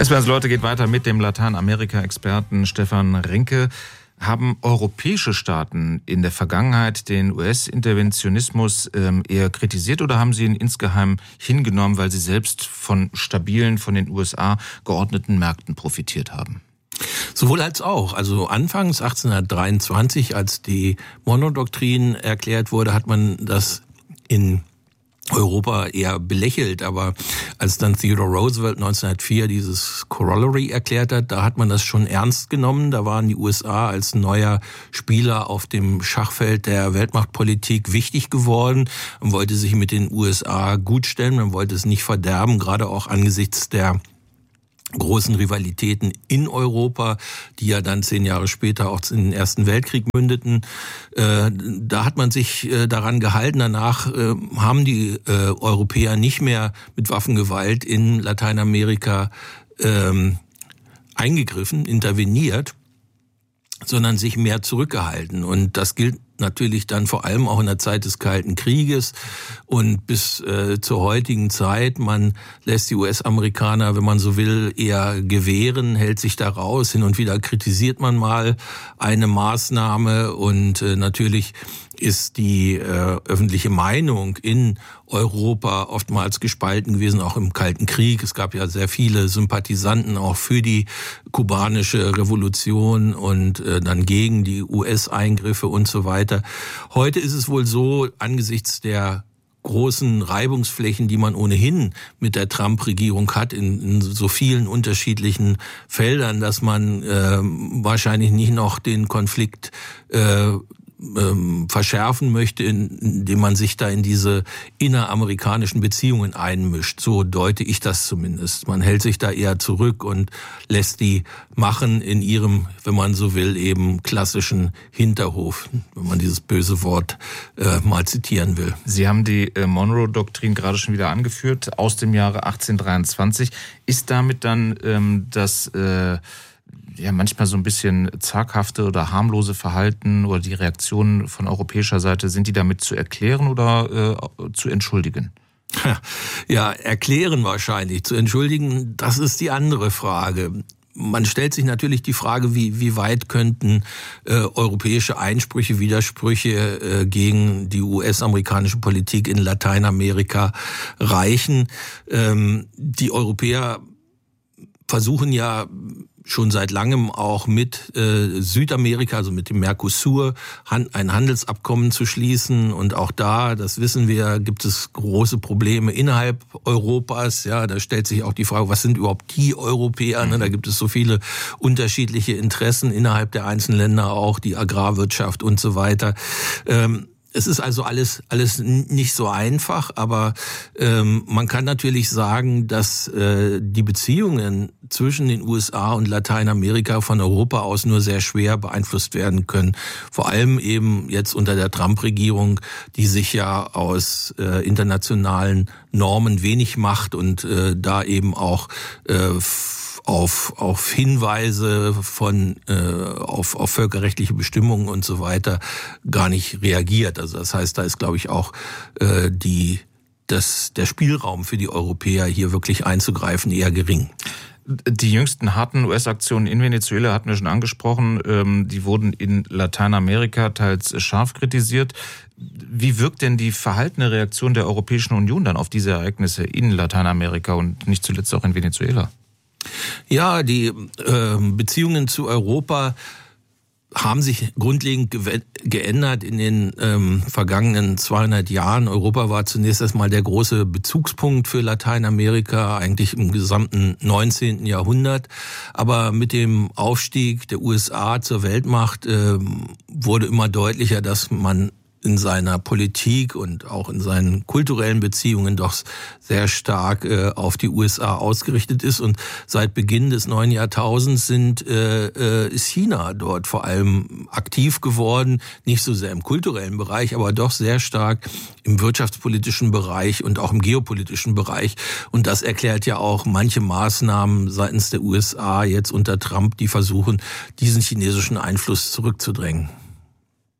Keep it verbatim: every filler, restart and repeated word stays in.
S W R Leute geht weiter mit dem Lateinamerika-Experten Stefan Rinke. Haben europäische Staaten in der Vergangenheit den U S-Interventionismus ähm, eher kritisiert oder haben sie ihn insgeheim hingenommen, weil sie selbst von stabilen, von den U S A geordneten Märkten profitiert haben? Sowohl als auch. Also anfangs achtzehnhundertdreiundzwanzig, als die Monroe-Doktrin erklärt wurde, hat man das in Europa eher belächelt, aber als dann Theodore Roosevelt neunzehnhundertvier dieses Corollary erklärt hat, da hat man das schon ernst genommen. Da waren die U S A als neuer Spieler auf dem Schachfeld der Weltmachtpolitik wichtig geworden. Man wollte sich mit den U S A gut stellen, man wollte es nicht verderben, gerade auch angesichts der großen Rivalitäten in Europa, die ja dann zehn Jahre später auch in den Ersten Weltkrieg mündeten. Äh, da hat man sich äh, daran gehalten. Danach äh, haben die äh, Europäer nicht mehr mit Waffengewalt in Lateinamerika äh, eingegriffen, interveniert, sondern sich mehr zurückgehalten. Und das gilt natürlich dann vor allem auch in der Zeit des Kalten Krieges und bis äh, zur heutigen Zeit. Man lässt die U S-Amerikaner, wenn man so will, eher gewähren, hält sich da raus. Hin und wieder kritisiert man mal eine Maßnahme und äh, natürlich ist die äh, öffentliche Meinung in Europa oftmals gespalten gewesen, auch im Kalten Krieg. Es gab ja sehr viele Sympathisanten auch für die kubanische Revolution und äh, dann gegen die U S-Eingriffe und so weiter. Heute ist es wohl so, angesichts der großen Reibungsflächen, die man ohnehin mit der Trump-Regierung hat, in, in so vielen unterschiedlichen Feldern, dass man äh, wahrscheinlich nicht noch den Konflikt äh, ähm, verschärfen möchte, indem man sich da in diese inneramerikanischen Beziehungen einmischt. So deute ich das zumindest. Man hält sich da eher zurück und lässt die machen in ihrem, wenn man so will, eben klassischen Hinterhof, wenn man dieses böse Wort äh, mal zitieren will. Sie haben die äh, Monroe-Doktrin gerade schon wieder angeführt, aus dem Jahre achtzehnhundertdreiundzwanzig. Ist damit dann ähm, das äh, ja manchmal so ein bisschen zaghafte oder harmlose Verhalten oder die Reaktionen von europäischer Seite, sind die damit zu erklären oder äh, zu entschuldigen? Ja, erklären wahrscheinlich. Zu entschuldigen, das ist die andere Frage. Man stellt sich natürlich die Frage, wie, wie weit könnten äh, europäische Einsprüche, Widersprüche äh, gegen die U S-amerikanische Politik in Lateinamerika reichen. Ähm, die Europäer versuchen ja schon seit langem auch mit äh, Südamerika, also mit dem Mercosur, han- ein Handelsabkommen zu schließen. Und auch da, das wissen wir, gibt es große Probleme innerhalb Europas. Ja, da stellt sich auch die Frage, was sind überhaupt die Europäer? Ne? Da gibt es so viele unterschiedliche Interessen innerhalb der einzelnen Länder, auch die Agrarwirtschaft und so weiter. Ähm, Es ist also alles alles nicht so einfach, aber ähm, man kann natürlich sagen, dass äh, die Beziehungen zwischen den U S A und Lateinamerika von Europa aus nur sehr schwer beeinflusst werden können. Vor allem eben jetzt unter der Trump-Regierung, die sich ja aus äh, internationalen Normen wenig macht und äh, da eben auch äh, auf auf Hinweise von äh, auf auf völkerrechtliche Bestimmungen und so weiter gar nicht reagiert. Also das heißt, da ist, glaube ich, auch äh, die das der Spielraum für die Europäer hier wirklich einzugreifen eher gering. Die jüngsten harten U S-Aktionen in Venezuela hatten wir schon angesprochen. Ähm, die wurden in Lateinamerika teils scharf kritisiert. Wie wirkt denn die verhaltene Reaktion der Europäischen Union dann auf diese Ereignisse in Lateinamerika und nicht zuletzt auch in Venezuela? Ja, die äh, Beziehungen zu Europa haben sich grundlegend ge- geändert in den ähm, vergangenen zweihundert Jahren. Europa war zunächst erstmal der große Bezugspunkt für Lateinamerika, eigentlich im gesamten neunzehnten Jahrhundert. Aber mit dem Aufstieg der U S A zur Weltmacht äh, wurde immer deutlicher, dass man in seiner Politik und auch in seinen kulturellen Beziehungen doch sehr stark äh, auf die U S A ausgerichtet ist. Und seit Beginn des neuen Jahrtausends sind, äh, äh, ist China dort vor allem aktiv geworden. Nicht so sehr im kulturellen Bereich, aber doch sehr stark im wirtschaftspolitischen Bereich und auch im geopolitischen Bereich. Und das erklärt ja auch manche Maßnahmen seitens der U S A jetzt unter Trump, die versuchen, diesen chinesischen Einfluss zurückzudrängen.